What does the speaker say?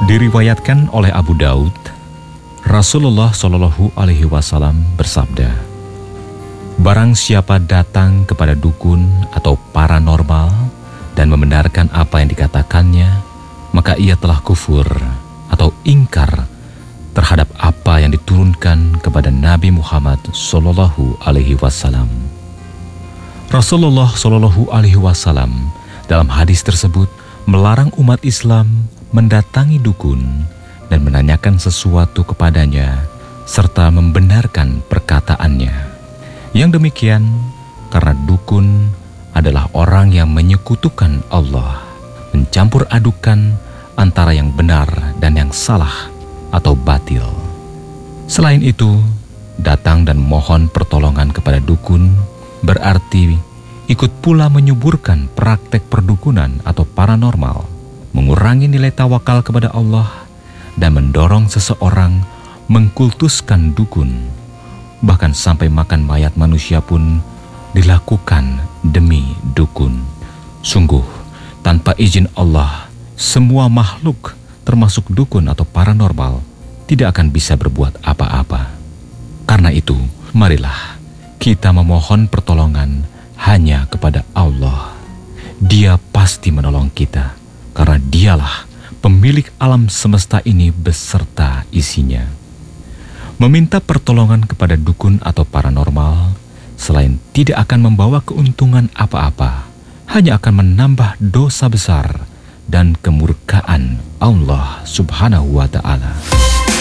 Diriwayatkan oleh Abu Daud, Rasulullah Shallallahu Alaihi Wasallam bersabda, "Barang siapa datang kepada dukun atau paranormal dan membenarkan apa yang dikatakannya, maka ia telah kufur atau ingkar terhadap apa yang diturunkan kepada Nabi Muhammad Shallallahu Alaihi Wasallam." Rasulullah Shallallahu Alaihi Wasallam dalam hadis tersebut melarang umat Islam mendatangi dukun dan menanyakan sesuatu kepadanya serta membenarkan perkataannya. Yang demikian karena dukun adalah orang yang menyekutukan Allah, mencampur adukan antara yang benar dan yang salah atau batil. Selain itu, datang dan mohon pertolongan kepada dukun berarti ikut pula menyuburkan praktek perdukunan atau paranormal, mengurangi nilai tawakal kepada Allah, dan mendorong seseorang mengkultuskan dukun. Bahkan sampai makan mayat manusia pun dilakukan demi dukun. Sungguh, tanpa izin Allah, semua makhluk termasuk dukun atau paranormal tidak akan bisa berbuat apa-apa. Karena itu, marilah kita memohon pertolongan hanya kepada Allah. Dia pasti menolong kita, karena dialah pemilik alam semesta ini beserta isinya. Meminta pertolongan kepada dukun atau paranormal selain tidak akan membawa keuntungan apa-apa, hanya akan menambah dosa besar dan kemurkaan Allah Subhanahu wa Ta'ala.